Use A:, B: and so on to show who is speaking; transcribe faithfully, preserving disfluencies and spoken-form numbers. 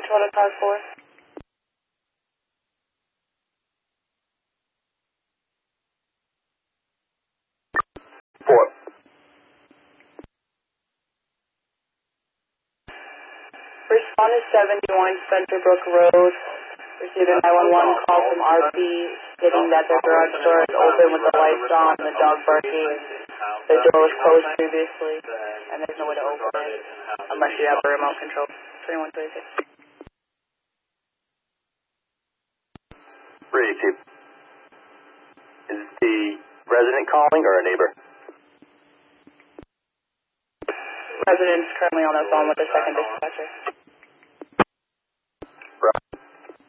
A: control to car four.
B: Four.
A: Respond to seventy-one Spencer Brook Road. Received a nine one one call from R P stating that their garage door is open with the lights on, the dog barking. The door was closed previously, and there's no way to open it unless you have a remote control. twenty-one thirty-six.
B: Receive. Is the resident calling or a neighbor?
A: Resident's currently on the phone with the second dispatcher.